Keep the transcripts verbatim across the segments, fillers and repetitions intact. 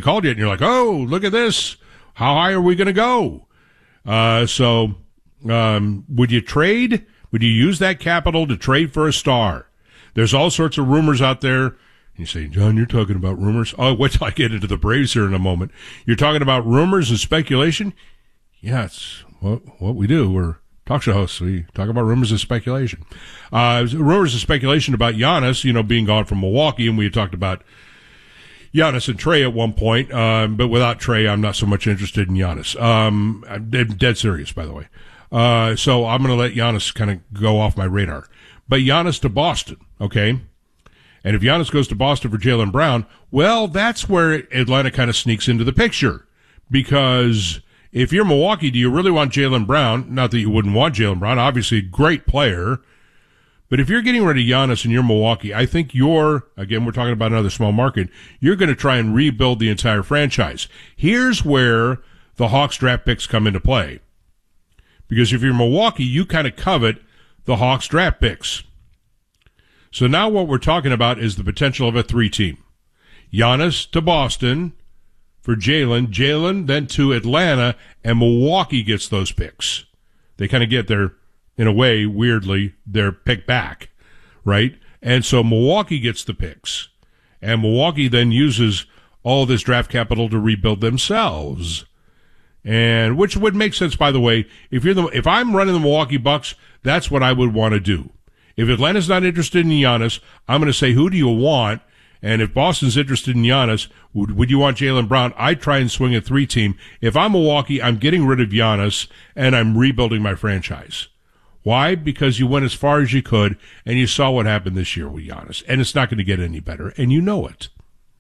called yet, and you're like, oh, look at this. How high are we going to go? Uh, so um, would you trade? Would you use that capital to trade for a star? There's all sorts of rumors out there. You say, John, you're talking about rumors? Oh, wait till I get into the Braves here in a moment. You're talking about rumors and speculation? Yeah, it's what, what we do. We're talk show hosts. We talk about rumors and speculation. Uh, rumors and speculation about Giannis, you know, being gone from Milwaukee, and we had talked about Giannis and Trey at one point, um, but without Trey, I'm not so much interested in Giannis. Um, I'm dead, dead serious, by the way. Uh, so I'm going to let Giannis kind of go off my radar. But Giannis to Boston, okay? And if Giannis goes to Boston for Jaylen Brown, well, that's where Atlanta kind of sneaks into the picture. Because if you're Milwaukee, do you really want Jaylen Brown? Not that you wouldn't want Jaylen Brown, obviously a great player. But if you're getting rid of Giannis and you're Milwaukee, I think you're, again, we're talking about another small market, you're going to try and rebuild the entire franchise. Here's where the Hawks draft picks come into play. Because if you're Milwaukee, you kind of covet the Hawks draft picks. So now what we're talking about is the potential of a three-team. Giannis to Boston for Jaylen, Jaylen then to Atlanta, and Milwaukee gets those picks. They kind of get their, in a way, weirdly, their pick back, right? And so Milwaukee gets the picks. And Milwaukee then uses all this draft capital to rebuild themselves. And which would make sense, by the way, if you're the, if I'm running the Milwaukee Bucks, that's what I would want to do. If Atlanta's not interested in Giannis, I'm going to say, who do you want? And if Boston's interested in Giannis, would, would you want Jaylen Brown? I'd try and swing a three-team. If I'm Milwaukee, I'm getting rid of Giannis, and I'm rebuilding my franchise. Why? Because you went as far as you could, and you saw what happened this year with Giannis. And it's not going to get any better, and you know it.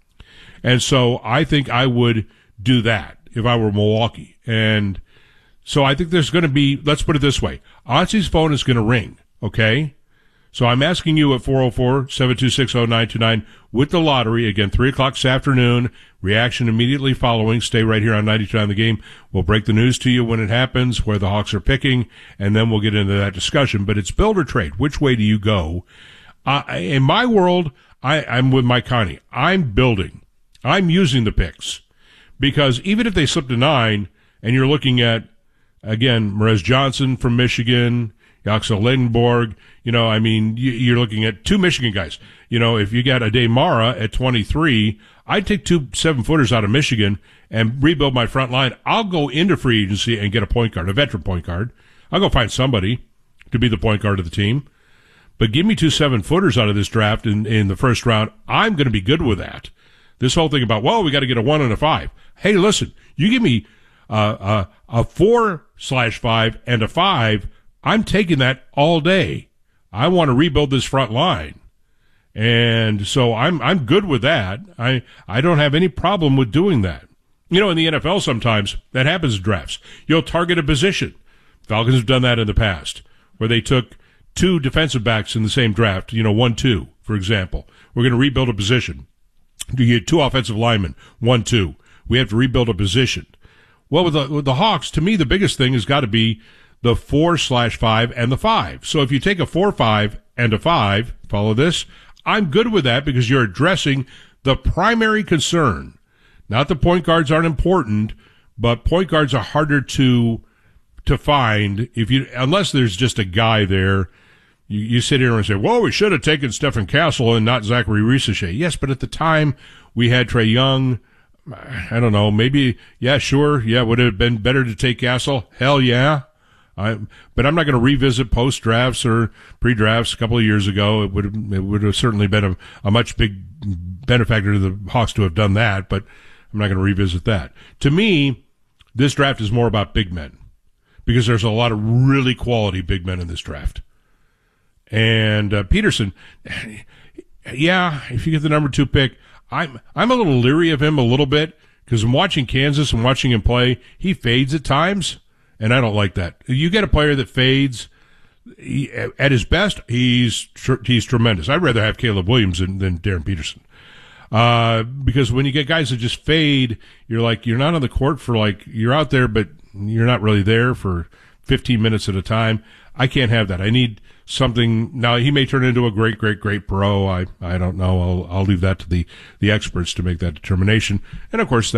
And so I think I would do that if I were Milwaukee. And so I think there's going to be, let's put it this way, Otzi's phone is going to ring, okay? So I'm asking you at four oh four, seven two six, oh nine two nine with the lottery. Again, three o'clock this afternoon. Reaction immediately following. Stay right here on ninety-two on the Game. We'll break the news to you when it happens, where the Hawks are picking, and then we'll get into that discussion. But it's build or trade. Which way do you go? Uh, in my world, I, I'm with Mike Connie. I'm building. I'm using the picks. Because even if they slip to nine, and you're looking at, again, Merez Johnson from Michigan, Yaxel Ledenborg, you know, I mean, you're looking at two Michigan guys. You know, if you got Ade Mara at twenty-three, I'd take two seven-footers out of Michigan and rebuild my front line. I'll go into free agency and get a point guard, a veteran point guard. I'll go find somebody to be the point guard of the team. But give me two seven-footers out of this draft in, in the first round. I'm going to be good with that. This whole thing about, well, we got to get a one and a five. Hey, listen, you give me uh, uh, a four slash five and a five, I'm taking that all day. I want to rebuild this front line. And so I'm I'm good with that. I, I don't have any problem with doing that. You know, in the N F L sometimes, that happens in drafts. You'll target a position. Falcons have done that in the past, where they took two defensive backs in the same draft, you know, one two, for example. We're going to rebuild a position. You get two offensive linemen, one two. We have to rebuild a position. Well, with the, with the Hawks, to me, the biggest thing has got to be the four slash five and the five. So if you take a four five and a five, follow this, I'm good with that because you're addressing the primary concern. Not that point guards aren't important, but point guards are harder to to find if you unless there's just a guy there. You, you sit here and say, well, we should have taken Stephen Castle and not Zachary Risacher. Yes, but at the time we had Trae Young. I don't know, maybe, yeah, sure, yeah, would it have been better to take Castle? Hell yeah. I, but I'm not going to revisit post-drafts or pre-drafts a couple of years ago. It would have, it would have certainly been a, a much big benefactor to the Hawks to have done that, but I'm not going to revisit that. To me, this draft is more about big men because there's a lot of really quality big men in this draft. And uh, Peterson, yeah, if you get the number two pick, I'm I'm a little leery of him a little bit because I'm watching Kansas and watching him play. He fades at times, and I don't like that. You get a player that fades. He, at his best, he's tr- he's tremendous. I'd rather have Caleb Williams than, than Darren Peterson. Uh, because when you get guys that just fade, you're like, you're not on the court for like, you're out there, but you're not really there for fifteen minutes at a time. I can't have that. I need something. Now, he may turn into a great, great, great pro. I, I don't know. I'll, I'll leave that to the, the experts to make that determination. And of course,